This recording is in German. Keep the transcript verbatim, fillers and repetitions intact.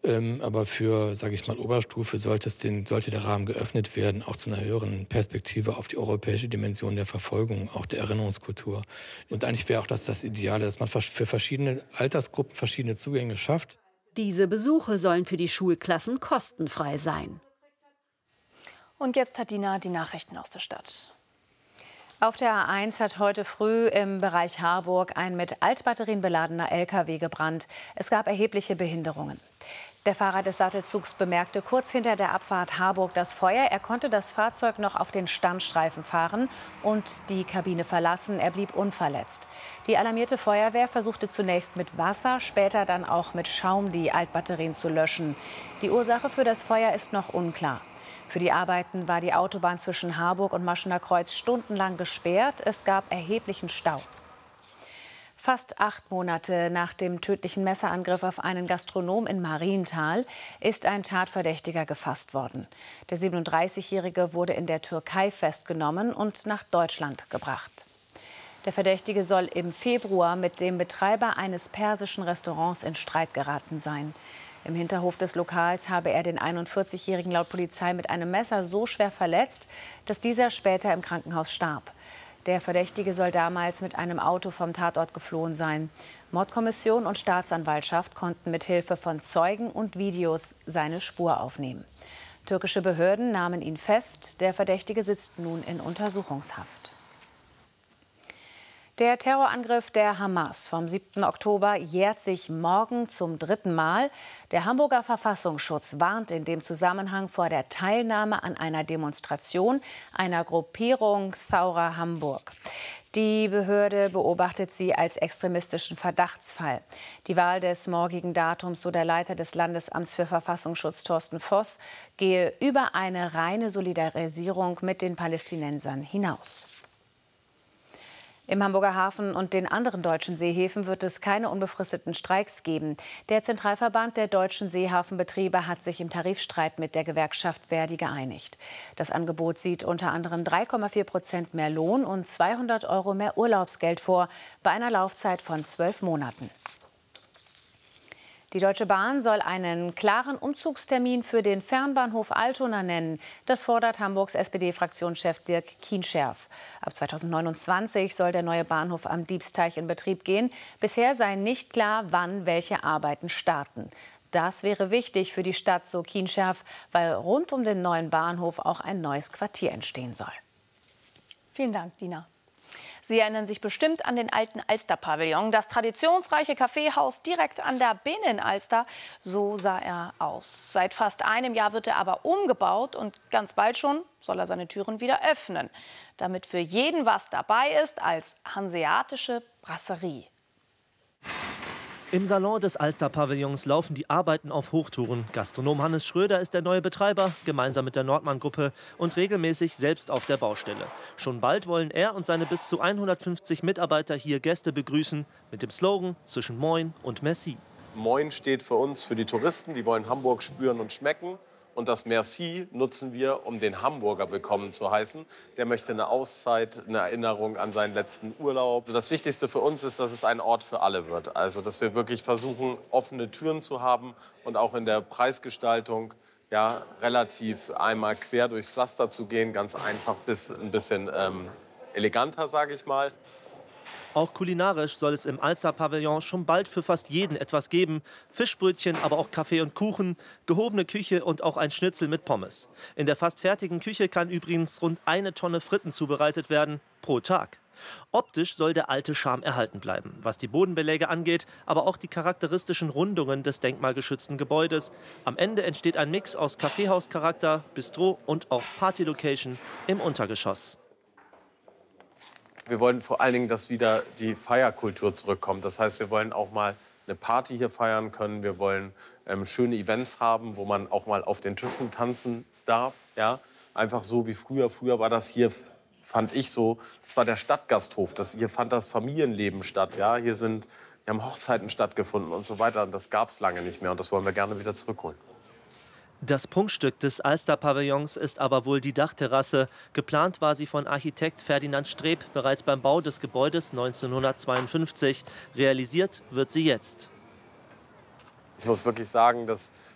Ähm, aber für, sage ich mal, Oberstufe sollte, es den, sollte der Rahmen geöffnet werden, auch zu einer höheren Perspektive auf die europäische Dimension der Verfolgung, auch der Erinnerungskultur. Und eigentlich wäre auch das das Ideale, dass man für verschiedene Altersgruppen verschiedene Zugänge schafft. Diese Besuche sollen für die Schulklassen kostenfrei sein. Und jetzt hat Dina die Nachrichten aus der Stadt. Auf der A eins hat heute früh im Bereich Harburg ein mit Altbatterien beladener L K W gebrannt. Es gab erhebliche Behinderungen. Der Fahrer des Sattelzugs bemerkte kurz hinter der Abfahrt Harburg das Feuer. Er konnte das Fahrzeug noch auf den Standstreifen fahren und die Kabine verlassen. Er blieb unverletzt. Die alarmierte Feuerwehr versuchte zunächst mit Wasser, später dann auch mit Schaum die Altbatterien zu löschen. Die Ursache für das Feuer ist noch unklar. Für die Arbeiten war die Autobahn zwischen Harburg und Maschener Kreuz stundenlang gesperrt. Es gab erheblichen Stau. Fast acht Monate nach dem tödlichen Messerangriff auf einen Gastronom in Marienthal ist ein Tatverdächtiger gefasst worden. Der siebenunddreißigjährige wurde in der Türkei festgenommen und nach Deutschland gebracht. Der Verdächtige soll im Februar mit dem Betreiber eines persischen Restaurants in Streit geraten sein. Im Hinterhof des Lokals habe er den einundvierzigjährigen laut Polizei mit einem Messer so schwer verletzt, dass dieser später im Krankenhaus starb. Der Verdächtige soll damals mit einem Auto vom Tatort geflohen sein. Mordkommission und Staatsanwaltschaft konnten mit Hilfe von Zeugen und Videos seine Spur aufnehmen. Türkische Behörden nahmen ihn fest. Der Verdächtige sitzt nun in Untersuchungshaft. Der Terrorangriff der Hamas vom siebten Oktober jährt sich morgen zum dritten Mal. Der Hamburger Verfassungsschutz warnt in dem Zusammenhang vor der Teilnahme an einer Demonstration einer Gruppierung Thaura Hamburg. Die Behörde beobachtet sie als extremistischen Verdachtsfall. Die Wahl des morgigen Datums, so der Leiter des Landesamts für Verfassungsschutz Thorsten Voss, gehe über eine reine Solidarisierung mit den Palästinensern hinaus. Im Hamburger Hafen und den anderen deutschen Seehäfen wird es keine unbefristeten Streiks geben. Der Zentralverband der deutschen Seehafenbetriebe hat sich im Tarifstreit mit der Gewerkschaft ver.di geeinigt. Das Angebot sieht unter anderem drei Komma vier Prozent mehr Lohn und zweihundert Euro mehr Urlaubsgeld vor, bei einer Laufzeit von zwölf Monaten. Die Deutsche Bahn soll einen klaren Umzugstermin für den Fernbahnhof Altona nennen. Das fordert Hamburgs S P D-Fraktionschef Dirk Kienscherf. Ab zweitausendneunundzwanzig soll der neue Bahnhof am Diebsteich in Betrieb gehen. Bisher sei nicht klar, wann welche Arbeiten starten. Das wäre wichtig für die Stadt, so Kienscherf, weil rund um den neuen Bahnhof auch ein neues Quartier entstehen soll. Vielen Dank, Dina. Sie erinnern sich bestimmt an den alten Alster-Pavillon. Das traditionsreiche Kaffeehaus direkt an der Binnenalster. So sah er aus. Seit fast einem Jahr wird er aber umgebaut und ganz bald schon soll er seine Türen wieder öffnen. Damit für jeden was dabei ist als hanseatische Brasserie. Im Salon des Alster-Pavillons laufen die Arbeiten auf Hochtouren. Gastronom Hannes Schröder ist der neue Betreiber, gemeinsam mit der Nordmann-Gruppe und regelmäßig selbst auf der Baustelle. Schon bald wollen er und seine bis zu hundertfünfzig Mitarbeiter hier Gäste begrüßen mit dem Slogan zwischen Moin und Merci. Moin steht für uns für die Touristen, die wollen Hamburg spüren und schmecken. Und das Merci nutzen wir, um den Hamburger willkommen zu heißen. Der möchte eine Auszeit, eine Erinnerung an seinen letzten Urlaub. Also das Wichtigste für uns ist, dass es ein Ort für alle wird. Also dass wir wirklich versuchen, offene Türen zu haben und auch in der Preisgestaltung ja, relativ einmal quer durchs Pflaster zu gehen. Ganz einfach bis ein bisschen ähm, eleganter, sage ich mal. Auch kulinarisch soll es im Alster-Pavillon schon bald für fast jeden etwas geben. Fischbrötchen, aber auch Kaffee und Kuchen, gehobene Küche und auch ein Schnitzel mit Pommes. In der fast fertigen Küche kann übrigens rund eine Tonne Fritten zubereitet werden pro Tag. Optisch soll der alte Charme erhalten bleiben, was die Bodenbeläge angeht, aber auch die charakteristischen Rundungen des denkmalgeschützten Gebäudes. Am Ende entsteht ein Mix aus Kaffeehauscharakter, Bistro und auch Partylocation im Untergeschoss. Wir wollen vor allen Dingen, dass wieder die Feierkultur zurückkommt. Das heißt, wir wollen auch mal eine Party hier feiern können. Wir wollen ähm, schöne Events haben, wo man auch mal auf den Tischen tanzen darf. Ja? Einfach so wie früher. Früher war das hier, fand ich so, das war der Stadtgasthof. Das, hier fand das Familienleben statt. Ja? Hier, sind, hier haben Hochzeiten stattgefunden und so weiter. Und das gab es lange nicht mehr. Und das wollen wir gerne wieder zurückholen. Das Prunkstück des Alster-Pavillons ist aber wohl die Dachterrasse. Geplant war sie von Architekt Ferdinand Streb bereits beim Bau des Gebäudes neunzehnhundertzweiundfünfzig. Realisiert wird sie jetzt. Ich muss wirklich sagen, dass